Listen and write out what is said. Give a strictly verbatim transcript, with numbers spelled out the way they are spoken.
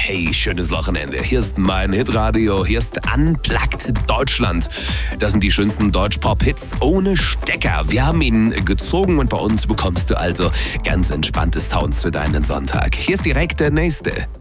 Hey, schönes Wochenende. Hier ist mein Hitradio. Hier ist Unplugged Deutschland. Das sind die schönsten Deutsch-Pop-Hits ohne Stecker. Wir haben ihn gezogen und bei uns bekommst du also ganz entspannte Sounds für deinen Sonntag. Hier ist direkt der nächste.